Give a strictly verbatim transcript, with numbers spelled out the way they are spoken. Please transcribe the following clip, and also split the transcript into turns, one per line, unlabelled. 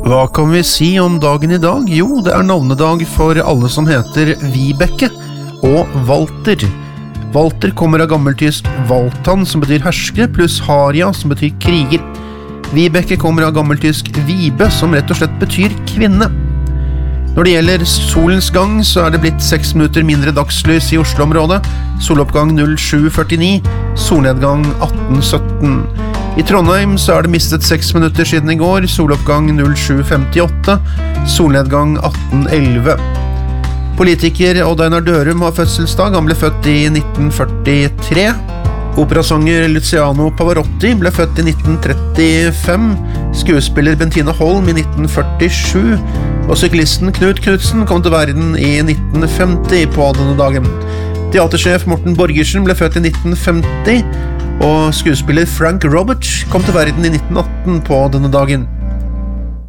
Hva kan vi si om dagen i dag? Jo, det er navnedag for alle som heter Vibeke og Walter. Walter kommer av gammeltysk Valtan, som betyr hersker, pluss Haria, som betyr kriger. Vibeke kommer av gammeltysk Vibe, som rett og slett betyr kvinne. Når det gjelder solens gang, så er det blitt seks minutter mindre dagslys i Oslo-området. Soloppgang null sju førtini, solnedgang atten sytten. I Trondheim så er det mistet seks minutter siden i går, soloppgang null sju femtiåtte, solnedgang atten elleve. Politiker Odd Einar Dørum har fødselsdag, han ble født i nitten førtitre. Operasanger Luciano Pavarotti ble født i nitten trettifem, skuespiller Bettina Holm i nitten førtisju, og syklisten Knut Knudsen kom til verden i nitten femti på denne dagen. Teatersjef Morten Borgersen ble født i nitten femti, og skuespiller Frank Roberts kom til verden i nitten atten på denne dagen.